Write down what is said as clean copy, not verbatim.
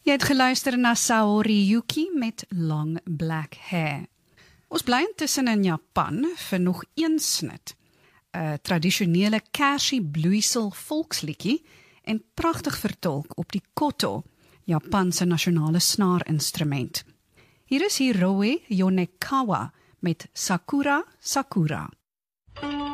Jy het geluister na Saori Yuki met Long Black Hair. Ons bly intussen in Japan vir nog een snit. 'n Tradisionele kersie bloeisel volksliedjie en pragtig vertolk op die koto, Japan se nasionale snaarinstrument. Hier is Hiroe Yonekawa met Sakura Sakura.